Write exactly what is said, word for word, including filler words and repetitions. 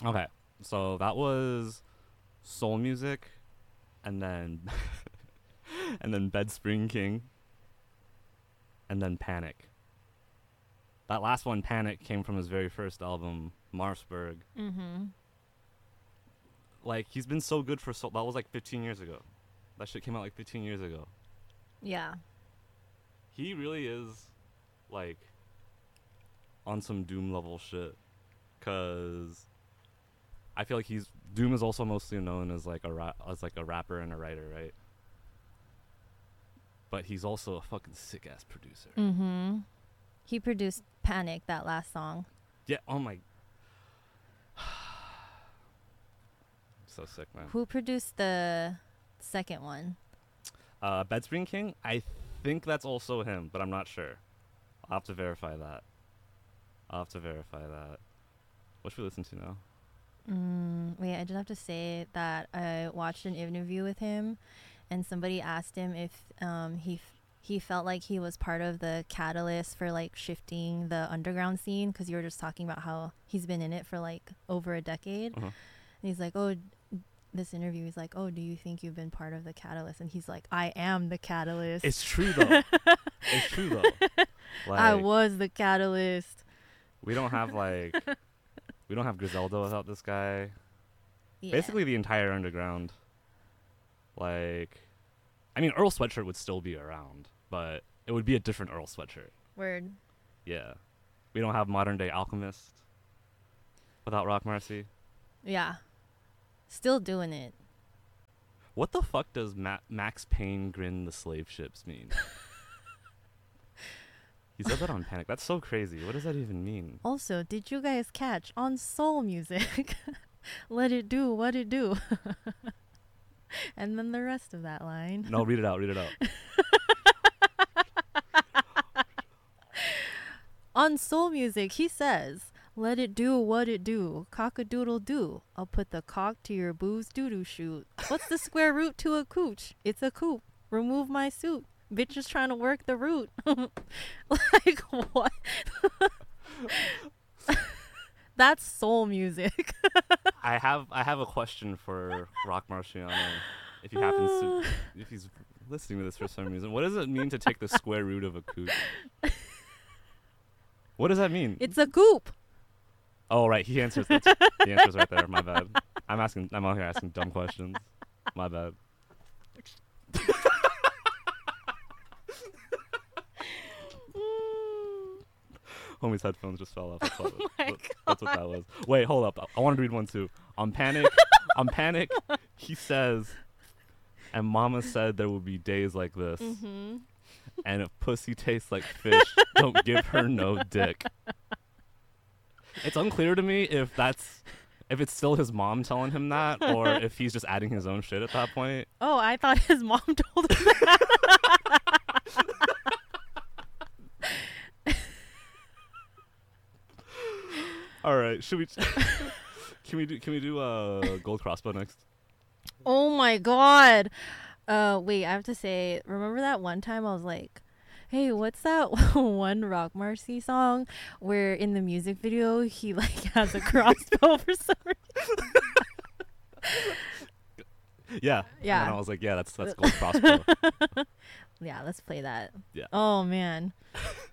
Okay, so that was Soul Music, and then and then Bed Spring King, and then Panic. That last one, Panic, came from his very first album, Marsburg. Mm-hmm. Like, he's been so good for so... That was like fifteen years ago. That shit came out like fifteen years ago. Yeah. He really is, like, on some Doom level shit. Because I feel like he's... Doom is also mostly known as, like, a ra- as like a rapper and a writer, right? But he's also a fucking sick-ass producer. Mm-hmm. He produced Panic, that last song. Yeah, oh my... So sick, man. Who produced the second one? Uh, Bed Spring King? I think that's also him, but I'm not sure. I'll have to verify that. I'll have to verify that. What should we listen to now? Mm, wait, I just have to say that I watched an interview with him, and somebody asked him if um, he f- he felt like he was part of the catalyst for like shifting the underground scene, because you were just talking about how he's been in it for like over a decade. Uh-huh. And he's like, oh, this interview, he's like, oh, do you think you've been part of the catalyst? And he's like, I am the catalyst. It's true, though. It's true, though. Like, I was the catalyst. we don't have, like... we don't have Griselda without this guy. Yeah. Basically, the entire underground. Like... I mean, Earl Sweatshirt would still be around, but it would be a different Earl Sweatshirt. Word. Yeah. We don't have modern-day Alchemist without Rock Marcy. Yeah. Still doing it. What the fuck does Ma- Max Payne grin the slave ships mean? He said that on Panic. That's so crazy. What does that even mean? Also, did you guys catch on Soul Music? Let it do what it do. And then the rest of that line. No, read it out. Read it out. On Soul Music, he says, let it do what it do. Cock-a-doodle do. I'll put the cock to your booze doo-doo shoot. What's the square root to a cooch? It's a coop. Remove my suit. Bitch is trying to work the root. Like, what? That's soul music. I have I have a question for Rock Marciano. If he happens to, if he's listening to this for some reason, what does it mean to take the square root of a coop? What does that mean? It's a goop. Oh, right. He answers. That's, he answers right there. My bad. I'm asking. I'm out here asking dumb questions. My bad. Homie's headphones just fell off. That's what, Oh my that- that's what that was. Wait, hold up. I, I wanted to read one too. On Panic, on Panic, he says, and Mama said there would be days like this. Mm-hmm. And if pussy tastes like fish, don't give her no dick. It's unclear to me if that's if it's still his mom telling him that, or if he's just adding his own shit at that point. Oh, I thought his mom told him that. All right, should we? Can we do? Can we do uh Gold Crossbow next? Oh my god. Uh, wait, I have to say, remember that one time I was like, hey, what's that one Rock Marcy song where in the music video he like has a crossbow for some reason? Yeah. Yeah. And I was like, yeah, that's that's Gold Crossbow. Yeah, let's play that. Yeah. Oh man.